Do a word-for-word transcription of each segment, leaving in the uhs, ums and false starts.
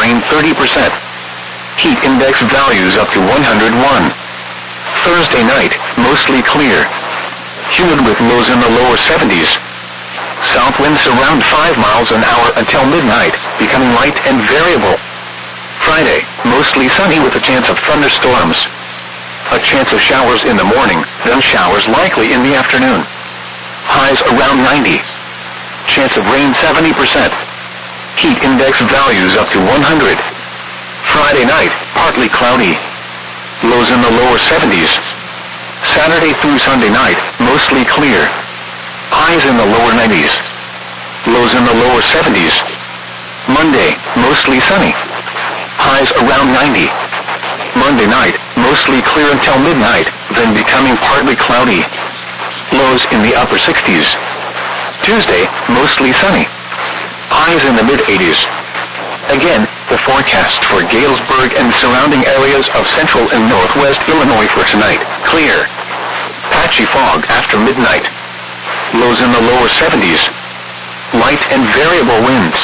rain thirty percent. Heat index values up to one hundred one. Thursday night, mostly clear. Humid with lows in the lower seventies. South winds around five miles an hour until midnight, becoming light and variable. Friday, mostly sunny with a chance of thunderstorms. A chance of showers in the morning, then showers likely in the afternoon. Highs around ninety. Chance of rain seventy percent. Heat index values up to one hundred. Friday night, partly cloudy. Lows in the lower seventies. Saturday through Sunday night, mostly clear. Highs in the lower nineties. Lows in the lower seventies. Monday, mostly sunny. Highs around ninety. Monday night, mostly clear until midnight, then becoming partly cloudy. Lows in the upper sixties. Tuesday, mostly sunny. Highs in the mid-eighties. Again, the forecast for Galesburg and surrounding areas of central and northwest Illinois for tonight. Clear. Patchy fog after midnight. Lows in the lower seventies. Light and variable winds.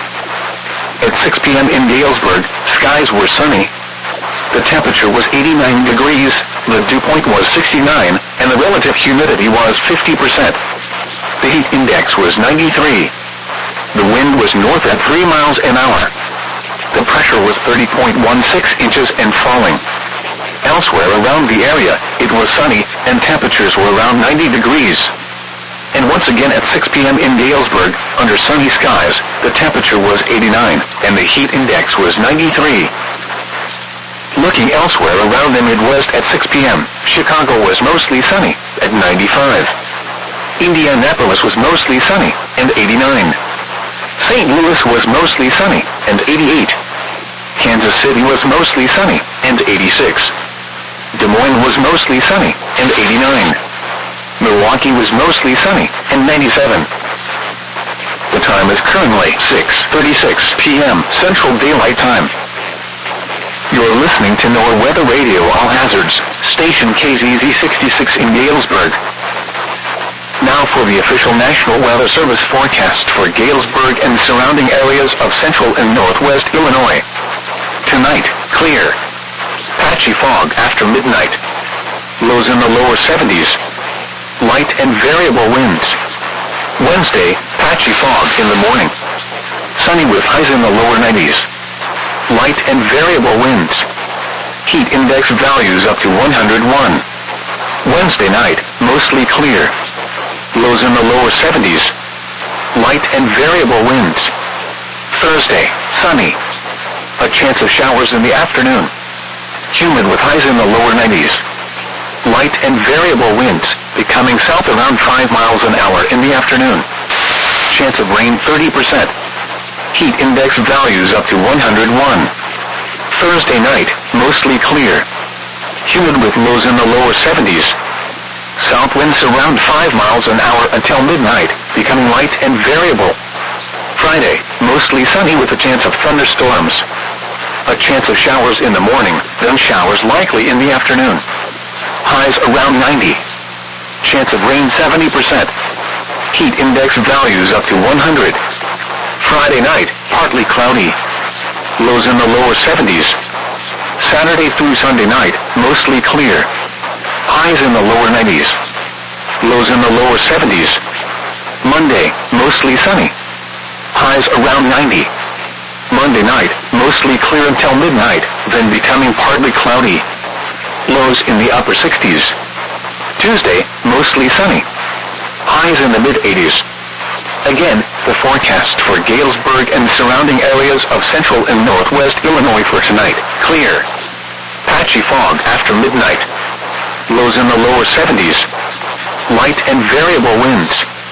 At six p.m. in Galesburg, skies were sunny. The temperature was eighty-nine degrees, the dew point was sixty-nine, and the relative humidity was fifty percent. The heat index was ninety-three. The wind was north at three miles an hour. The pressure was thirty point one six inches and falling. Elsewhere around the area, it was sunny, and temperatures were around ninety degrees. And once again at six p.m. in Galesburg, under sunny skies, the temperature was eighty-nine, and the heat index was ninety-three. Looking elsewhere around the Midwest at six p.m., Chicago was mostly sunny, at ninety-five. Indianapolis was mostly sunny, and eighty-nine. Saint Louis was mostly sunny, and eighty-eight. Kansas City was mostly sunny, and eighty-six. Des Moines was mostly sunny, and eighty-nine. Milwaukee was mostly sunny, and ninety-seven. The time is currently six thirty-six p.m. Central Daylight Time. You're listening to NOAA Weather Radio All Hazards, station K Z Z sixty-six in Galesburg. Now for the official National Weather Service forecast for Galesburg and surrounding areas of central and northwest Illinois. Tonight, clear. Patchy fog after midnight. Lows in the lower seventies. Light and variable winds. Wednesday, patchy fog in the morning. Sunny with highs in the lower nineties. Light and variable winds. Heat index values up to one hundred one. Wednesday night, mostly clear. Lows in the lower seventies. Light and variable winds. Thursday, sunny. A chance of showers in the afternoon. Humid with highs in the lower nineties. Light and variable winds, becoming south around five miles an hour in the afternoon. Chance of rain thirty percent. Heat index values up to one hundred one. Thursday night, mostly clear. Humid with lows in the lower seventies. South winds around five miles an hour until midnight, becoming light and variable. Friday, mostly sunny with a chance of thunderstorms. A chance of showers in the morning, then showers likely in the afternoon. Highs around ninety. Chance of rain seventy percent. Heat index values up to one hundred. Friday night, partly cloudy. Lows in the lower seventies. Saturday through Sunday night, mostly clear. Highs in the lower nineties. Lows in the lower seventies. Monday, mostly sunny. Highs around ninety. Monday night, mostly clear until midnight, then becoming partly cloudy. Lows in the upper sixties. Tuesday, mostly sunny. Highs in the mid-eighties. Again, the forecast for Galesburg and surrounding areas of central and northwest Illinois for tonight. Clear. Patchy fog after midnight. Lows in the lower seventies. Light and variable winds.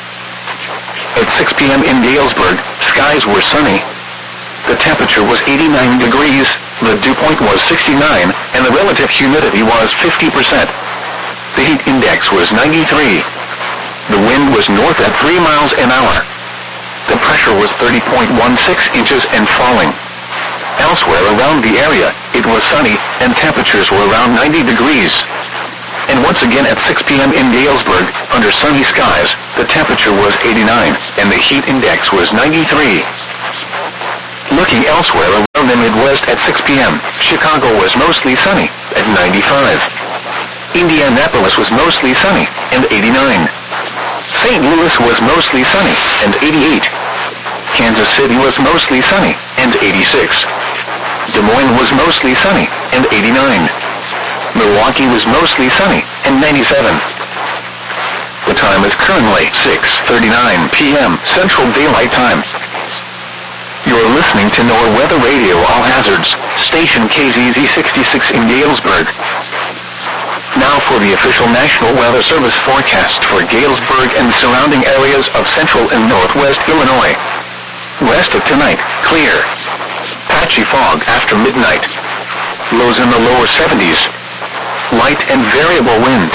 At six p.m. in Galesburg, skies were sunny. The temperature was eighty-nine degrees, the dew point was sixty-nine, and the relative humidity was fifty percent. The heat index was ninety-three. The wind was north at three miles an hour. The pressure was thirty point one six inches and falling. Elsewhere around the area, it was sunny, and temperatures were around ninety degrees. And once again at six p.m. in Galesburg, under sunny skies, the temperature was eighty-nine, and the heat index was ninety-three. Looking elsewhere around the Midwest at six p.m., Chicago was mostly sunny at ninety-five. Indianapolis was mostly sunny and eighty-nine. Saint Louis was mostly sunny and eighty-eight. Kansas City was mostly sunny and eighty-six. Des Moines was mostly sunny and eighty-nine. Milwaukee was mostly sunny and ninety-seven. The time is currently six thirty-nine p.m. Central Daylight Time. You're listening to NOAA Weather Radio All Hazards, station K Z Z sixty-six in Galesburg. Now for the official National Weather Service forecast for Galesburg and surrounding areas of central and northwest Illinois. West of tonight, clear. Patchy fog after midnight. Lows in the lower seventies. Light and variable winds.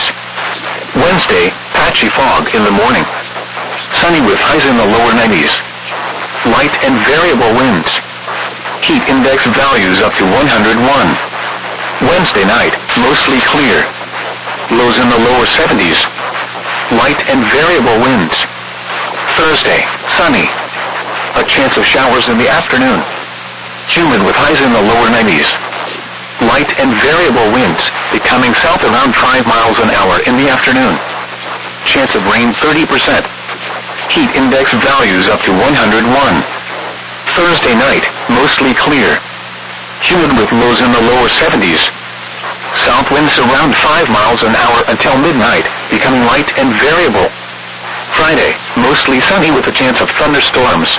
Wednesday, patchy fog in the morning. Sunny with highs in the lower nineties. Light and variable winds. Heat index values up to one hundred one. Wednesday night, mostly clear. Lows in the lower seventies. Light and variable winds. Thursday, sunny. A chance of showers in the afternoon. Humid with highs in the lower nineties. Light and variable winds, becoming south around five miles an hour in the afternoon. Chance of rain thirty percent. Heat index values up to one hundred one. Thursday night, mostly clear. Humid with lows in the lower seventies. South winds around five miles an hour until midnight, becoming light and variable. Friday, mostly sunny with a chance of thunderstorms.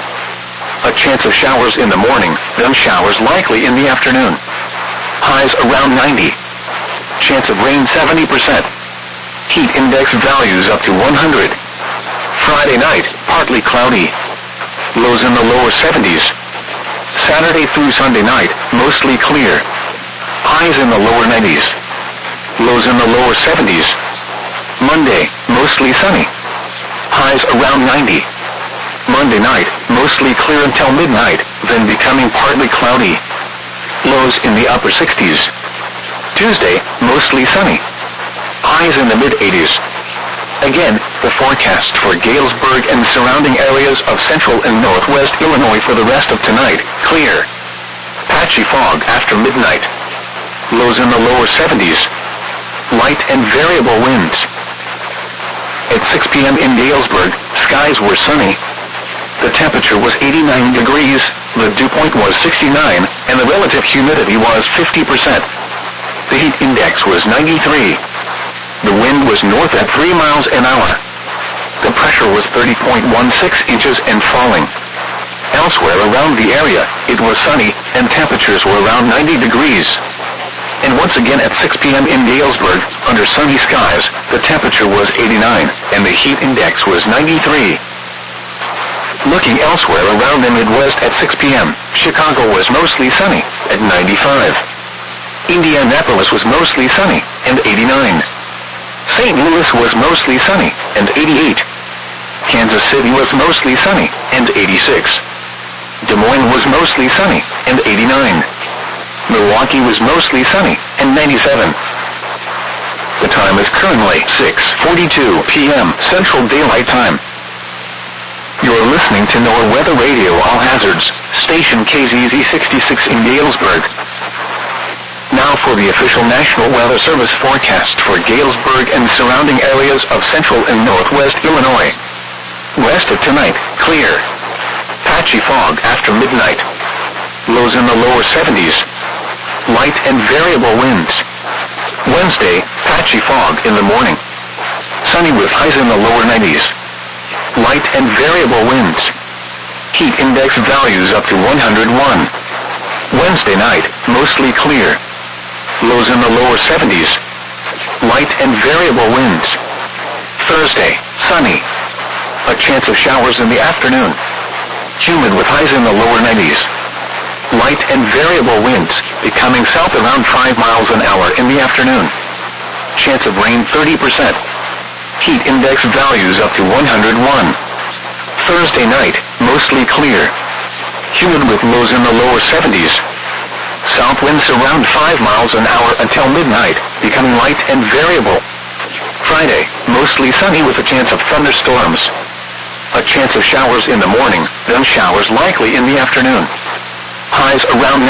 A chance of showers in the morning, then showers likely in the afternoon. Highs around ninety. Chance of rain seventy percent. Heat index values up to one hundred. Friday night, partly cloudy. Lows in the lower seventies. Saturday through Sunday night, mostly clear. Highs in the lower nineties. Lows in the lower seventies. Monday, mostly sunny. Highs around ninety. Monday night, mostly clear until midnight, then becoming partly cloudy. Lows in the upper sixties. Tuesday, mostly sunny. Highs in the mid-eighties. Again, the forecast for Galesburg and surrounding areas of central and northwest Illinois for the rest of tonight, clear. Patchy fog after midnight. Lows in the lower seventies. Light and variable winds. At six p.m. in Galesburg, skies were sunny. The temperature was eighty-nine degrees, the dew point was sixty-nine, and the relative humidity was fifty percent. The heat index was ninety-three. The wind was north at three miles an hour. The pressure was thirty point one six inches and falling. Elsewhere around the area, it was sunny, and temperatures were around ninety degrees. And once again at six p.m. in Galesburg, under sunny skies, the temperature was eighty-nine, and the heat index was ninety-three. Looking elsewhere around the Midwest at six p.m., Chicago was mostly sunny, at ninety-five. Indianapolis was mostly sunny, and eighty-nine. Saint Louis was mostly sunny, and eighty-eight. Kansas City was mostly sunny, and eighty-six. Des Moines was mostly sunny, and eighty-nine. Milwaukee was mostly sunny, and ninety-seven. The time is currently six forty-two p.m. Central Daylight Time. You're listening to NOAA Weather Radio All Hazards, station K Z Z sixty-six in Galesburg. Now for the official National Weather Service forecast for Galesburg and surrounding areas of central and northwest Illinois. West of tonight, clear. Patchy fog after midnight. Lows in the lower seventies. Light and variable winds. Wednesday, patchy fog in the morning. Sunny with highs in the lower nineties. Light and variable winds. Heat index values up to one hundred one. Wednesday night, mostly clear. Lows in the lower seventies. Light and variable winds. Thursday, sunny. A chance of showers in the afternoon. Humid with highs in the lower nineties. Light and variable winds, becoming south around five miles an hour in the afternoon. Chance of rain thirty percent. Heat index values up to one hundred one. Thursday night, mostly clear. Humid with lows in the lower seventies. South winds around five miles an hour until midnight, becoming light and variable. Friday, mostly sunny with a chance of thunderstorms. A chance of showers in the morning, then showers likely in the afternoon. Highs around